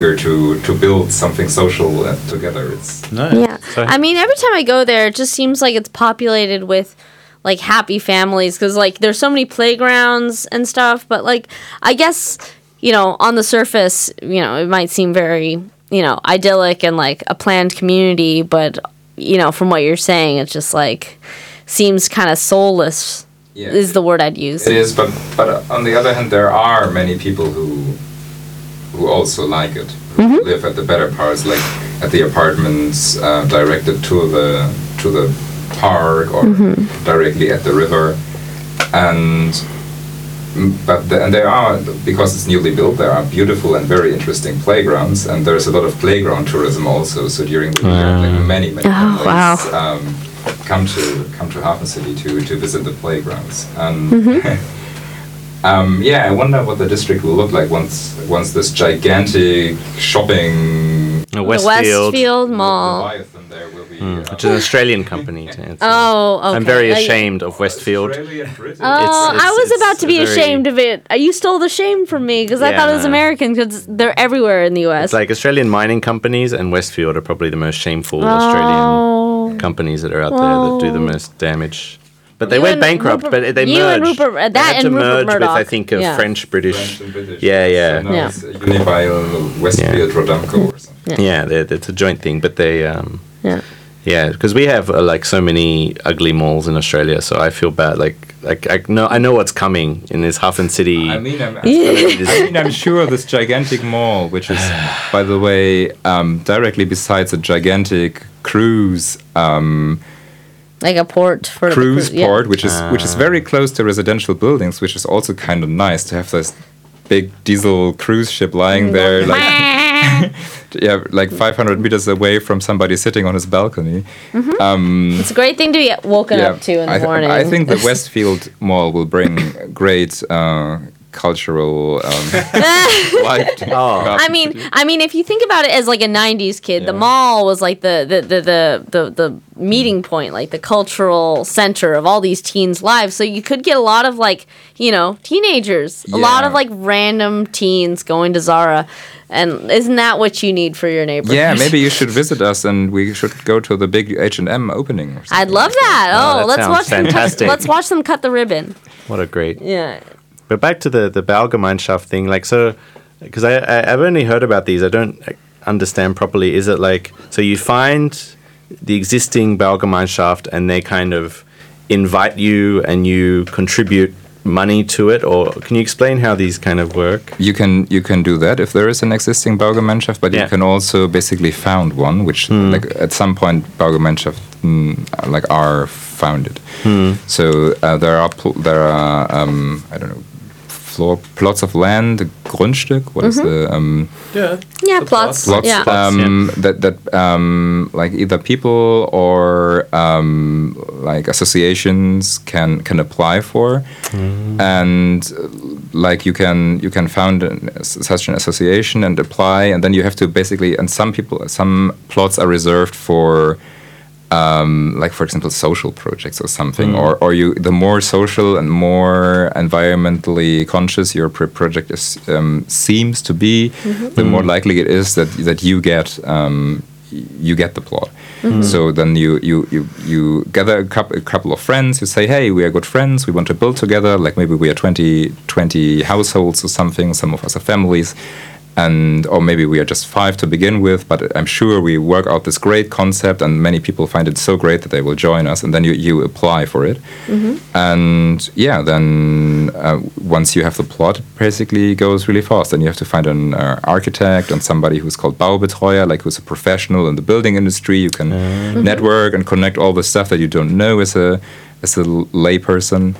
to build something social together. It's Nice. Yeah. So, I mean, every time I go there, it just seems like it's populated with like happy families because like there's so many playgrounds and stuff. But like, I guess, on the surface, it might seem very, idyllic and like a planned community. But, from what you're saying, it's just like seems kind of soulless is the word I'd use. It is, but on the other hand, there are many people who also like it, who live at the better parts, like at the apartments directed to the park or directly at the river, and there are, because it's newly built, there are beautiful and very interesting playgrounds, and there's a lot of playground tourism also. So during the year, like many families come to Hafen City to visit the playgrounds. I wonder what the district will look like once this gigantic shopping Westfield Mall. Leviathan there will be. which is an Australian company. Okay. I'm very ashamed of Westfield. Australian, British. I was about to be very- ashamed of it. You stole the shame from me because I thought it was Yeah. American because they're everywhere in the U.S. It's like Australian mining companies and Westfield are probably the most shameful Australian companies that are out there that do the most damage. But they You went and bankrupt, Rupert- but they you and merged. Rupert- They that had to and Rupert merge with, Murdoch. I think, a Yeah. French, British. French and British. Yeah, yeah. So now it's Unibail, Westfield, Rodamco or something. Yeah, it's a joint thing, but they. Yeah. Yeah, because we have like so many ugly malls in Australia, so I feel bad. Like I know what's coming in this Hafen City. I mean, I'm sure this gigantic mall, which is, by the way, directly besides a gigantic cruise Like a port for cruise the port, which is very close to residential buildings, which is also kind of nice to have this big diesel cruise ship lying there, like 500 meters away from somebody sitting on his balcony. It's a great thing to be woken up to in the morning. I think the Westfield Mall will bring great cultural life. I mean, if you think about it as like a '90s kid, the mall was like the meeting point, like the cultural center of all these teens' lives. So you could get a lot of like teenagers, a lot of like random teens going to Zara, and isn't that what you need for your neighborhood? Yeah, maybe you should visit us, and we should go to the big H&M opening. Or something. I'd love that. that Let's sounds watch fantastic. let's watch them cut the ribbon. What a great. Yeah. But back to the Baugemeinschaft thing, like so, because I've only heard about these, I don't understand properly. Is it like so you find the existing Baugemeinschaft and they kind of invite you and you contribute money to it, or can you explain how these kind of work? You can do that if there is an existing Baugemeinschaft, but you can also basically found one, which like at some point Baugemeinschaft like are founded. So there are I don't know, plots of land, Grundstück. What is the Plots. plots Yeah. that like either people or like associations can apply for, and like you can found such an association and apply, and then you have to basically, and some plots are reserved for like for example social projects or something, or you the more social and more environmentally conscious your project is seems to be, the more likely it is that you get the plot. So then you gather a couple of friends, you say, hey, we are good friends, we want to build together, like maybe we are 20 households or something, some of us are families, or maybe we are just 5 to begin with, but I'm sure we work out this great concept and many people find it so great that they will join us, and then you apply for it. And then once you have the plot, it basically goes really fast. Then you have to find an architect and somebody who's called Baubetreuer, like who's a professional in the building industry. You can network and connect all the stuff that you don't know as a lay person.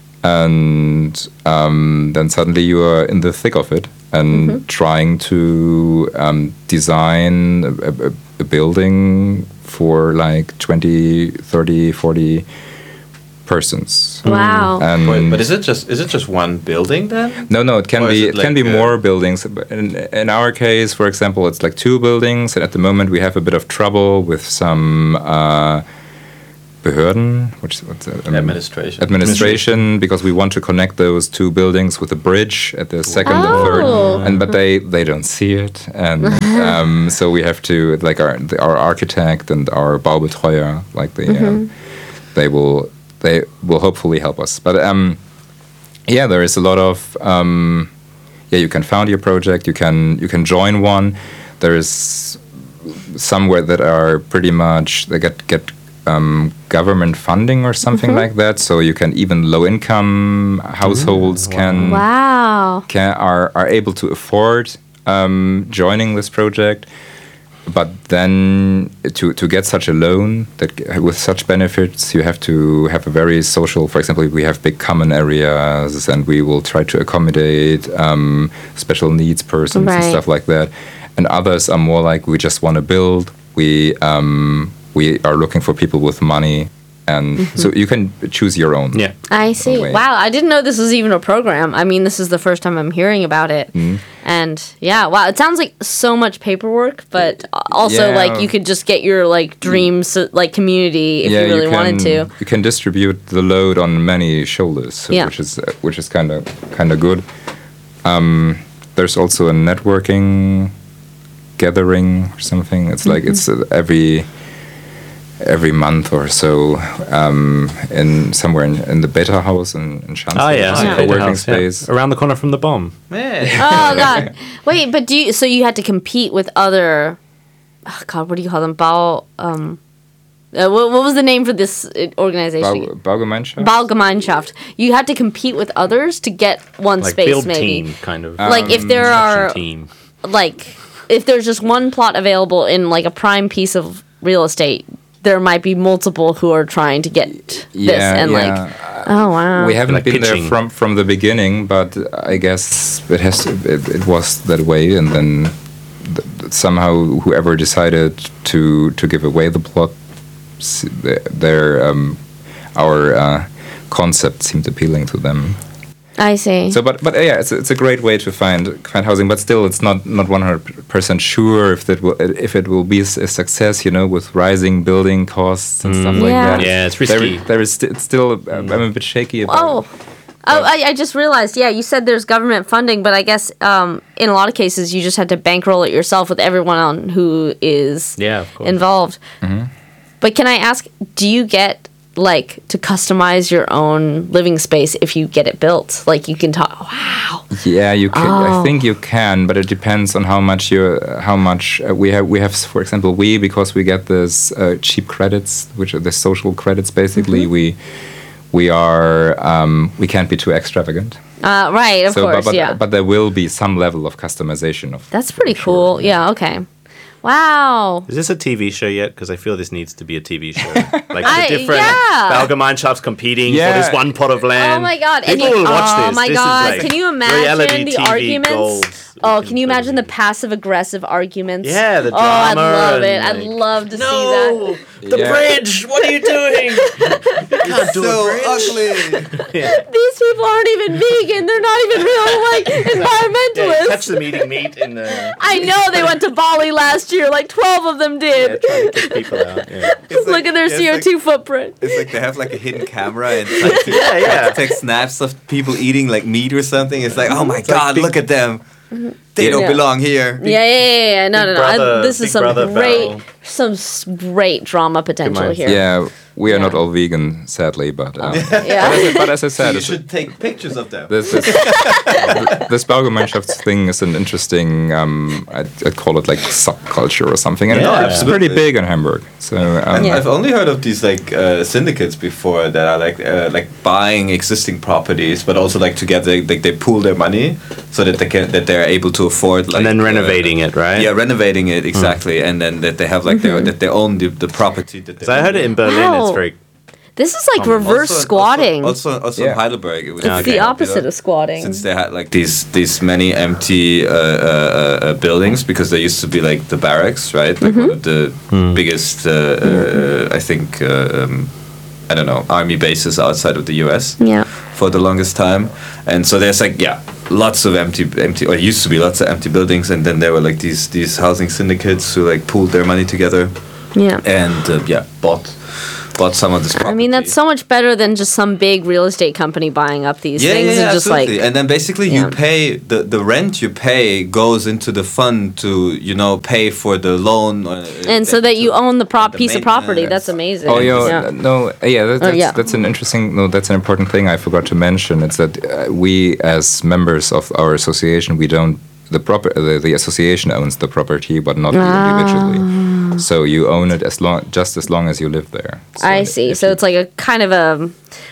And then suddenly you are in the thick of it and trying to design a building for like 20, 30, 40 persons. Wow. Wait, but is it just one building then? No, it can Or be is it like more buildings. In our case, for example, it's like 2 buildings, and at the moment we have a bit of trouble with some Behörden, what's administration, because we want to connect those two buildings with a bridge at the second and third, but they don't see it, and so we have to, like, our architect and our Baubetreuer, like they will hopefully help us. But there is a lot of you can found your project, you can join one. There is somewhere that are pretty much they get government funding or something like that, so you can even low-income households are able to afford joining this project. But then to get such a loan that with such benefits, you have to have a very social. For example, we have big common areas, and we will try to accommodate special needs persons and stuff like that. And others are more like, we just want to build. We are looking for people with money, and so you can choose your own. Yeah, I see. Wow, I didn't know this was even a program. I mean, this is the first time I'm hearing about it. And wow, it sounds like so much paperwork, but also like you could just get your like dreams like community if you really wanted to. You can distribute the load on many shoulders, so which is kind of good. There's also a networking gathering or something. It's like it's every month or so in somewhere in the Beta House in Schanze. A working space around the corner from the bomb. Oh God! Wait, but so you had to compete with other? Oh God, what do you call them? What was the name for this organization? Baugemeinschaft. You had to compete with others to get one like space, build maybe. Team, kind of. Like if there are, like if there's just one plot available in like a prime piece of real estate, there might be multiple who are trying to get this and like. Oh wow! We haven't like been pitching. there from the beginning, but I guess it was that way, and then somehow whoever decided to give away the plot, our concept seemed appealing to them. I see. So, but it's a great way to find housing, but still, it's not 100% sure if it will be a success. With rising building costs and stuff like that. Yeah, it's risky. It's still I'm a bit shaky about. I just realized. Yeah, you said there's government funding, but I guess in a lot of cases you just had to bankroll it yourself with everyone who is involved. But can I ask, do you get to customize your own living space if you get it built? Like you can talk. Wow. Yeah, you can. I think you can, but it depends on how much we have. For example, because we get this cheap credits, which are the social credits. Basically, we can't be too extravagant. Right. Of course. But there will be some level of customization of. That's pretty cool. Yeah. Okay. Wow. Is this a TV show yet? Because I feel this needs to be a TV show. Like the different Baugemeinschafts competing for this one plot of land. Oh my God. People will watch this. Oh my God. Can you imagine the TV arguments? Can you imagine the passive-aggressive arguments? Yeah, the drama. I'd love it. I'd love to see that. The bridge! What are you doing? You can't do so a bridge. ugly. These people aren't even vegan. They're not even really environmentalists. Catch them eating meat in the. I know they went to Bali last year. 12 of them did. Trying to kick people out. Look at their CO2 footprint. It's like they have a hidden camera and to take snaps of people eating meat or something. It's like, oh my God, look at them. They don't belong here. Yeah. No. This is some great drama potential here. Yeah, we are not all vegan, sadly, but but as I said, you should take pictures of them. This Baugemeinschafts thing is an interesting, I'd call it subculture or something, and it's pretty big in Hamburg. So I've only heard of these syndicates before that are buying existing properties, but also together they pool their money so that they're able to afford and then renovating it, right? Yeah, renovating it exactly, and then that they have that they own the property. That I heard it in Berlin. It's very. This is reverse squatting. Also in Heidelberg. It's the opposite of squatting. Since they had these many empty buildings, because there used to be the barracks, right? One of the biggest, I think, I don't know, army bases outside of the US. Yeah. For the longest time, and so there's lots of empty, or used to be lots of empty buildings, and then there were these housing syndicates who pooled their money together. Yeah. And bought bought some of this property. I mean, that's so much better than just some big real estate company buying up these things and just absolutely. like. And then basically Yeah. you pay the rent you pay goes into the fund to pay for the loan. And so that you own the the piece of property. maintenance. That's amazing. Oh, yeah. Yeah. No, yeah, that's, yeah. that's an interesting, no, that's an important thing I forgot to mention. It's that we, as members of our association, we don't, the association owns the property, but not you individually. So you own it just as long as you live there. So I see. if So you- it's like a kind of a,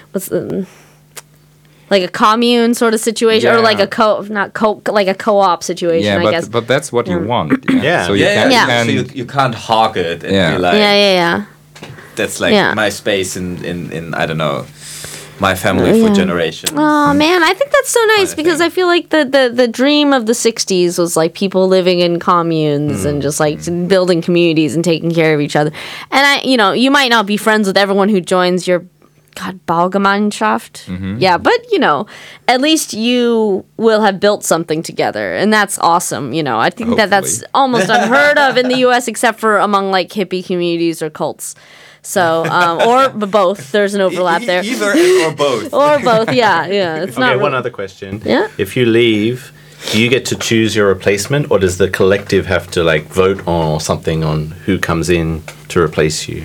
like a commune sort of situation, or Yeah. like a like a co-op situation, yeah, I guess. but that's what you want. Yeah. So you Yeah, can, yeah. So you can't hog it and Yeah. be like, Yeah. that's like Yeah. my space in I don't know, my family for Yeah. generations. Oh man, I think that's so nice of because thing. I feel like the dream of the '60s was like people living in communes and just like building communities and taking care of each other. And you might not be friends with everyone who joins your Baugemeinschaft. Yeah, but at least you will have built something together, and that's awesome. I think that's Hopefully. almost unheard of in the U.S. except for among like hippie communities or cults. So, or both. There's an overlap there. Either or both. Or both, yeah. It's not Okay, one re- other question. Yeah? If you leave, do you get to choose your replacement, or does the collective have to like vote on or something on who comes in to replace you?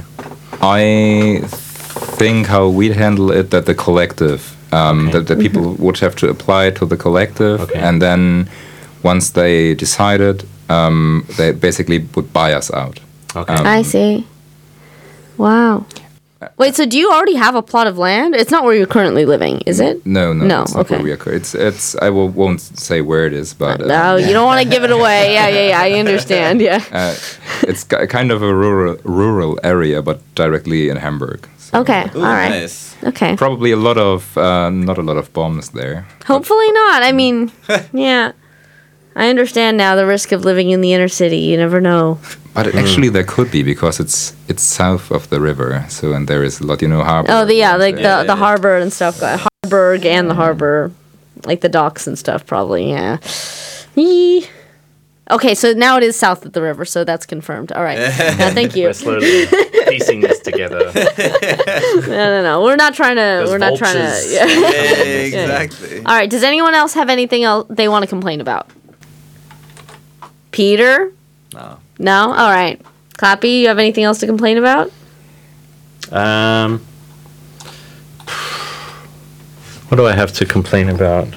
I think how we'd handle it, that the collective, that the people would have to apply to the collective, Okay. and then once they decided, they basically would buy us out. Okay. I see. Wow. Wait, so do you already have a plot of land? It's not where you're currently living, is it? No, No, it's not okay. where we are. It's. I won't say where it is, but No, you don't want to give it away. Yeah. I understand. Yeah. it's kind of a rural area, but directly in Hamburg. So Okay. Ooh, All right. nice. Okay. Probably a lot of not a lot of bombs there. Hopefully not. I mean, yeah. I understand now the risk of living in the inner city. You never know. But actually, there could be, because it's south of the river, so and there is a lot, harbor. Oh, like Yeah, the harbor and stuff. Harburg and the harbor, like the docks and stuff. Probably. Yeah. Yee. Okay, so now it is south of the river, so that's confirmed. All right. Yeah, thank you. We're slowly piecing this together. No. We're not trying to. Those We're not trying to. vultures. Yeah. Yeah, exactly. All right. Does anyone else have anything else they want to complain about? Peter? No. No? All right. Clappy, you have anything else to complain about? What do I have to complain about?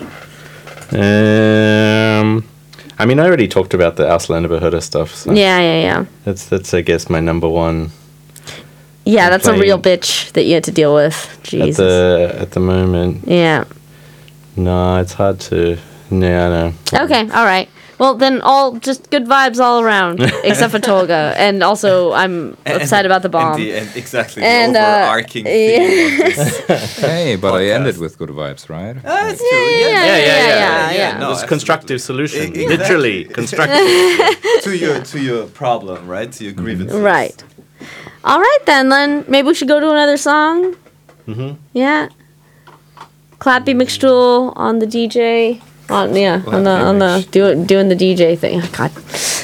I mean, I already talked about the Ausländerbehörde stuff. So Yeah. That's I guess my number one Yeah, that's a Complain. real bitch that you had to deal with. Jesus. at the moment. Yeah. No, it's hard to. Yeah, no. Okay. All right. Well, then just good vibes all around, except for Tolga, and also I'm upset about the bomb. Exactly. And, the overarching theme of this. Hey, but I Podcast. ended with good vibes, right? That's true. Yeah. No, It's constructive solution. Exactly. Literally constructive. to your problem, right? To your grievances. Right. All right then. Maybe we should go to another song. Yeah. Clappy McStool on the DJ. On the doing the DJ thing. Oh, God.